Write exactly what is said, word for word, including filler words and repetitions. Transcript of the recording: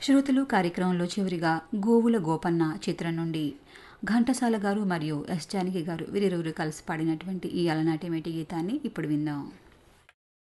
శ్రోతలు కార్యక్రమంలో చివరిగా గోవుల గోపన్న చిత్రం నుండి ఘంటసాల గారు మరియు ఎస్ జానకి గారు వీరిరువురు కలిసి పాడినటువంటి ఈ అలనాటి మేటి గీతాన్ని ఇప్పుడు విందాం.